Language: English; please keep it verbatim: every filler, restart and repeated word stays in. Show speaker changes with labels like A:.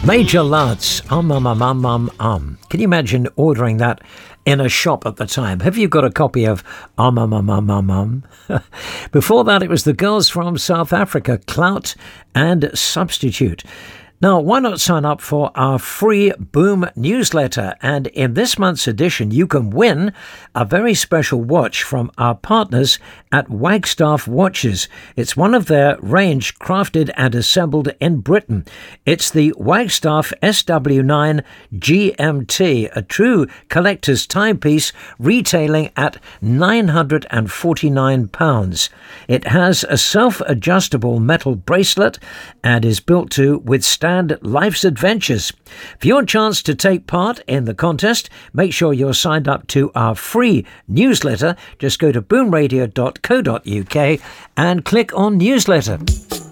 A: Major Lads, um, um, um, um, um, um. Can you imagine ordering that in a shop at the time? Have you got a copy of um, um, um, um, um, um? Before that, it was the girls from South Africa, Clout and Substitute. Now, why not sign up for our free Boom newsletter? And in this month's edition, you can win a very special watch from our partners at Wagstaff Watches. It's one of their range crafted and assembled in Britain. It's the Wagstaff S W nine G M T, a true collector's timepiece retailing at nine hundred forty-nine pounds. It has a self-adjustable metal bracelet and is built to withstand life's adventures. For your chance to take part in the contest, make sure you're signed up to our free newsletter. Just go to boom radio dot co dot uk and click on newsletter.